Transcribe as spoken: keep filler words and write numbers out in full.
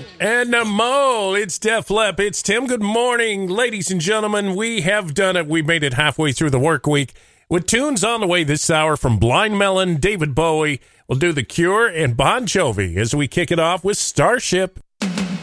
And the mole, it's Def Lep, it's Tim. Good morning, ladies and gentlemen. We have done it. We made it halfway through the work week. With tunes on the way this hour from Blind Melon, David Bowie. We'll do The Cure and Bon Jovi as we kick it off with Starship.